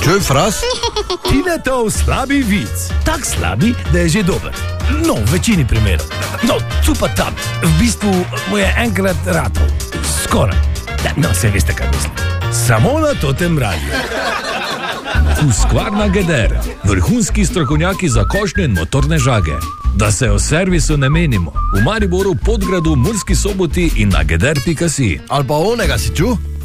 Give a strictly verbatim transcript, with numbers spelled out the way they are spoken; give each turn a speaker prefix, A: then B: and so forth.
A: Čuj, fras?
B: Tinetov slabi vic. Tak slabi, da je že dober. No, v večini primerov. No, tu pa tam. V bistvu mu je enkrat ratov. Skoraj. No, se veste, kaj mislim. Samo na Totem radiju.
C: Husqvarna Geder, vrhunski strokovnjaki za košnje in motorne žage. Da se o servisu ne menimo. V Mariboru, Podgradu, Murski Soboti in na geder pika si.
A: Ali pa onega si čuj?